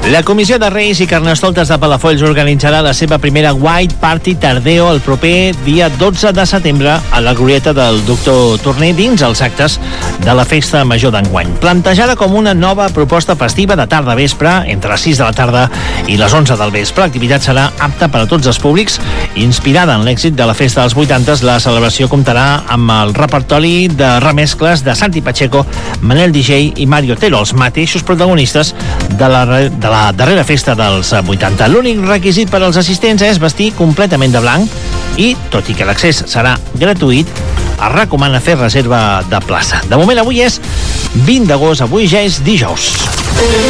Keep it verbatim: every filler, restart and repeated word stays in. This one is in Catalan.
La Comissió de Reis i Carnestoltes de Palafolls organitzarà la seva primera White Party Tardeo el proper dia dotze de setembre a la glorieta del Doctor Torner dins els actes de la Festa Major d'enguany. Plantejada com una nova proposta festiva de tarda a vespre, entre les sis de la tarda i les onze del vespre. L'activitat serà apta per a tots els públics. Inspirada en l'èxit de la Festa dels vuitantes, la celebració comptarà amb el repertori de remescles de Santi Pacheco, Manel D J i Mario Otero, els mateixos protagonistes de la, de la la darrera festa dels vuitanta. L'únic requisit per als assistents és vestir completament de blanc i, tot i que l'accés serà gratuït, es recomana fer reserva de plaça. De moment avui és vint d'agost, avui ja és dijous.